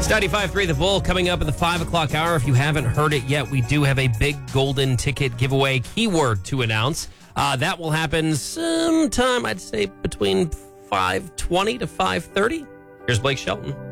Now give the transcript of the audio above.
It's 95.3 The Bull coming up at the 5 o'clock hour. If you haven't heard it yet, we do have a big golden ticket giveaway keyword to announce. That will happen sometime, I'd say, between 5:20 to 5:30. Here's Blake Shelton.